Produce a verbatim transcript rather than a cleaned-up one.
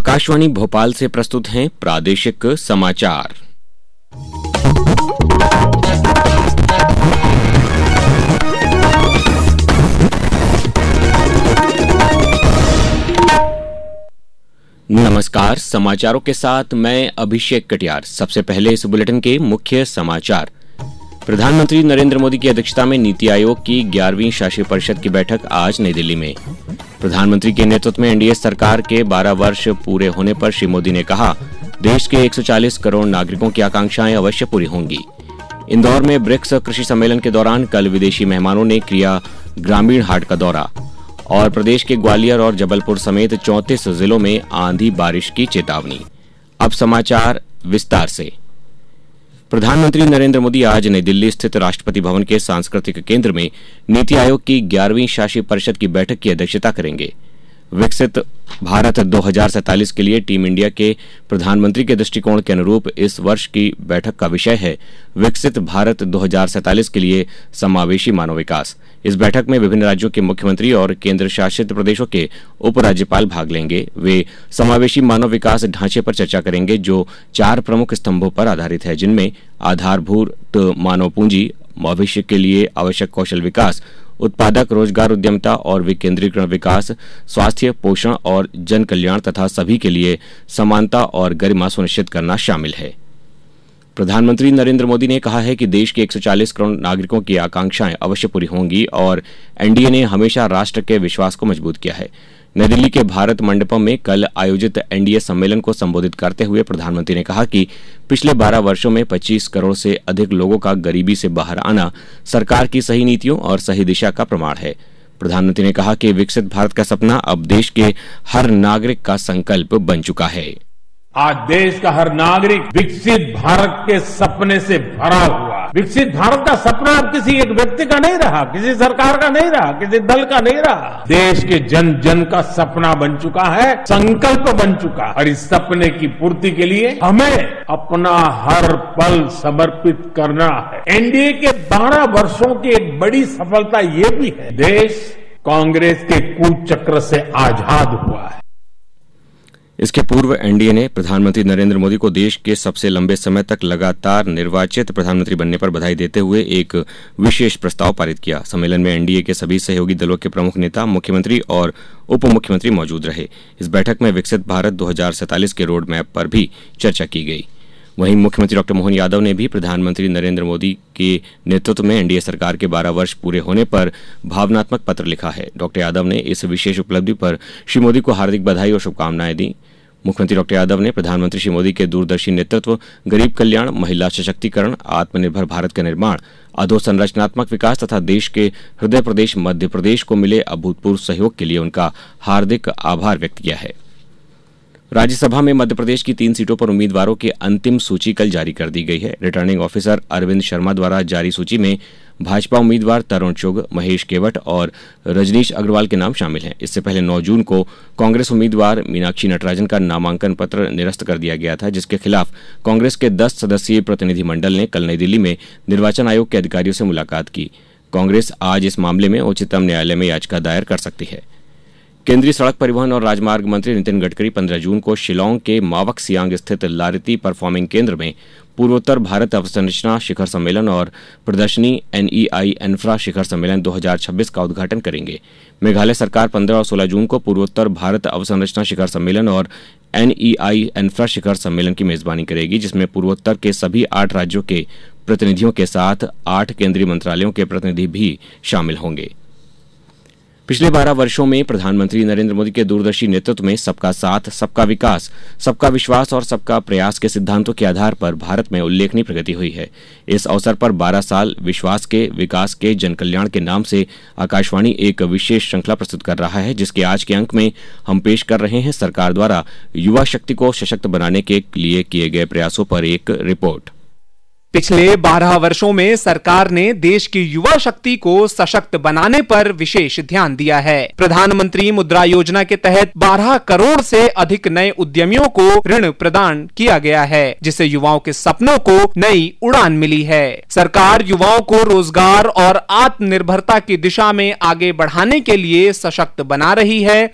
आकाशवाणी भोपाल से प्रस्तुत हैं प्रादेशिक समाचार। नमस्कार, समाचारों के साथ मैं अभिषेक कटियार। सबसे पहले इस बुलेटिन के मुख्य समाचार। प्रधानमंत्री नरेंद्र मोदी की अध्यक्षता में नीति आयोग की ग्यारहवीं शासी परिषद की बैठक आज नई दिल्ली में। प्रधानमंत्री के नेतृत्व में एनडीए सरकार के बारह वर्ष पूरे होने पर श्री मोदी ने कहा, देश के एक सौ चालीस करोड़ नागरिकों की आकांक्षाएं अवश्य पूरी होंगी। इंदौर में ब्रिक्स कृषि सम्मेलन के दौरान कल विदेशी मेहमानों ने किया ग्रामीण हाट का दौरा। और प्रदेश के ग्वालियर और जबलपुर समेत चौंतीस जिलों में आंधी बारिश की चेतावनी। अब समाचार विस्तार से। प्रधानमंत्री नरेंद्र मोदी आज नई दिल्ली स्थित राष्ट्रपति भवन के सांस्कृतिक केंद्र में नीति आयोग की ग्यारहवीं शासी परिषद की बैठक की अध्यक्षता करेंगे। विकसित भारत दो हज़ार सैंतालीस के लिए टीम इंडिया के प्रधानमंत्री के दृष्टिकोण के अनुरूप इस वर्ष की बैठक का विषय है विकसित भारत दो हज़ार सैंतालीस के लिए समावेशी मानव विकास। इस बैठक में विभिन्न राज्यों के मुख्यमंत्री और केंद्र शासित प्रदेशों के उपराज्यपाल भाग लेंगे। वे समावेशी मानव विकास ढांचे पर चर्चा करेंगे, जो चार प्रमुख स्तंभों पर आधारित है, जिनमें आधारभूत मानव पूंजी, भविष्य के लिए आवश्यक कौशल विकास, उत्पादक रोजगार उद्यमिता और विकेंद्रीकरण विकास, स्वास्थ्य, पोषण और जन कल्याण तथा सभी के लिए समानता और गरिमा सुनिश्चित करना शामिल है। प्रधानमंत्री नरेंद्र मोदी ने कहा है कि देश के एक सौ चालीस करोड़ नागरिकों की आकांक्षाएं अवश्य पूरी होंगी और एनडीए ने हमेशा राष्ट्र के विश्वास को मजबूत किया है। नई दिल्ली के भारत मंडपम में कल आयोजित एनडीए सम्मेलन को संबोधित करते हुए प्रधानमंत्री ने कहा कि पिछले बारह वर्षों में पच्चीस करोड़ से अधिक लोगों का गरीबी से बाहर आना सरकार की सही नीतियों और सही दिशा का प्रमाण है। प्रधानमंत्री ने कहा कि विकसित भारत का सपना अब देश के हर नागरिक का संकल्प बन चुका है। आज देश का हर नागरिक विकसित भारत के सपने से भरा हुआ है। विकसित भारत का सपना अब किसी एक व्यक्ति का नहीं रहा, किसी सरकार का नहीं रहा, किसी दल का नहीं रहा। देश के जन जन का सपना बन चुका है, संकल्प बन चुका है। और इस सपने की पूर्ति के लिए हमें अपना हर पल समर्पित करना है। एनडीए के बारह वर्षों की एक बड़ी सफलता ये भी है, देश कांग्रेस के कुचक्र से आजाद हुआ है। इसके पूर्व एनडीए ने प्रधानमंत्री नरेंद्र मोदी को देश के सबसे लंबे समय तक लगातार निर्वाचित प्रधानमंत्री बनने पर बधाई देते हुए एक विशेष प्रस्ताव पारित किया। सम्मेलन में एनडीए के सभी सहयोगी दलों के प्रमुख नेता, मुख्यमंत्री और उप मुख्यमंत्री मौजूद रहे। इस बैठक में विकसित भारत दो हज़ार सैंतालीस के रोड मैप पर भी चर्चा की गई। वहीं मुख्यमंत्री डॉक्टर मोहन यादव ने भी प्रधानमंत्री नरेंद्र मोदी के नेतृत्व में एनडीए सरकार के बारह वर्ष पूरे होने पर भावनात्मक पत्र लिखा है। डॉक्टर यादव ने इस विशेष उपलब्धि पर श्री मोदी को हार्दिक बधाई और शुभकामनाएं दी। मुख्यमंत्री डॉक्टर यादव ने प्रधानमंत्री श्री मोदी के दूरदर्शी नेतृत्व, गरीब कल्याण, महिला सशक्तिकरण, आत्मनिर्भर भारत का निर्माण, अधोसंरचनात्मक विकास तथा देश के हृदय प्रदेश मध्य प्रदेश को मिले अभूतपूर्व सहयोग के लिए उनका हार्दिक आभार व्यक्त किया है। राज्यसभा में मध्य प्रदेश की तीन सीटों पर उम्मीदवारों की अंतिम सूची कल जारी कर दी गई है। रिटर्निंग ऑफिसर अरविंद शर्मा द्वारा जारी सूची में भाजपा उम्मीदवार तरुण चुग, महेश केवट और रजनीश अग्रवाल के नाम शामिल हैं। इससे पहले नौ जून को कांग्रेस उम्मीदवार मीनाक्षी नटराजन का नामांकन पत्र निरस्त कर दिया गया था, जिसके खिलाफ कांग्रेस के दस सदस्यीय प्रतिनिधिमंडल ने कल नई दिल्ली में निर्वाचन आयोग के अधिकारियों से मुलाकात की। कांग्रेस आज इस मामले में उच्चतम न्यायालय में याचिका दायर कर सकती है। केंद्रीय सड़क परिवहन और राजमार्ग मंत्री नितिन गडकरी पंद्रह जून को शिलांग के मावक सियांग स्थित लारिती परफॉर्मिंग केंद्र में पूर्वोत्तर भारत अवसंरचना शिखर सम्मेलन और प्रदर्शनी एनईआई इन्फ्रा शिखर सम्मेलन दो हज़ार छब्बीस का उद्घाटन करेंगे। मेघालय सरकार पंद्रह और सोलह जून को पूर्वोत्तर भारत अवसंरचना शिखर सम्मेलन और एनईआई इन्फ्रा शिखर सम्मेलन की मेजबानी करेगी, जिसमें पूर्वोत्तर के सभी आठ राज्यों के प्रतिनिधियों के साथ आठ केंद्रीय मंत्रालयों के प्रतिनिधि भी शामिल होंगे। पिछले बारह वर्षों में प्रधानमंत्री नरेंद्र मोदी के दूरदर्शी नेतृत्व में सबका साथ, सबका विकास, सबका विश्वास और सबका प्रयास के सिद्धांतों के आधार पर भारत में उल्लेखनीय प्रगति हुई है। इस अवसर पर बारह साल विश्वास के, विकास के, जन कल्याण के नाम से आकाशवाणी एक विशेष श्रृंखला प्रस्तुत कर रहा है, जिसके आज के अंक में हम पेश कर रहे हैं सरकार द्वारा युवा शक्ति को सशक्त बनाने के लिए किए गए प्रयासों पर एक रिपोर्ट। पिछले बारह वर्षों में सरकार ने देश की युवा शक्ति को सशक्त बनाने पर विशेष ध्यान दिया है। प्रधानमंत्री मुद्रा योजना के तहत बारह करोड़ से अधिक नए उद्यमियों को ऋण प्रदान किया गया है, जिससे युवाओं के सपनों को नई उड़ान मिली है। सरकार युवाओं को रोजगार और आत्मनिर्भरता की दिशा में आगे बढ़ाने के लिए सशक्त बना रही है।